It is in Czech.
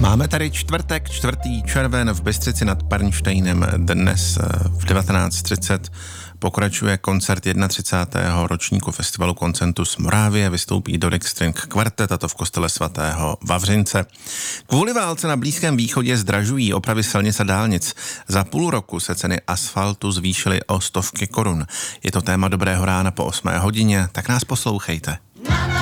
Máme tady čtvrtek, 4. červen v Bystřici nad Pernštejnem. Dnes v 19:30 pokračuje koncert 31. ročníku festivalu Concentus Moravia. Vystoupí Doric String Quartet, a to v kostele svatého Vavřince. Kvůli válce na Blízkém východě zdražují opravy silnic a dálnic. Za půl roku se ceny asfaltu zvýšily o stovky korun. Je to téma Dobrého rána po 8 hodině, tak nás poslouchejte.